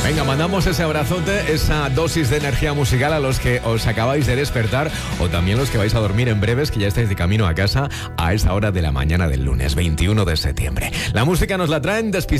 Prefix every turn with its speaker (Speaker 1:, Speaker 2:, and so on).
Speaker 1: Venga, mandamos ese abrazote, esa dosis de energía musical a los que os acabáis de despertar o también los que vais a dormir en breves, que ya estáis de camino a casa a esa hora de la mañana del lunes, 21 de septiembre. La música nos la traen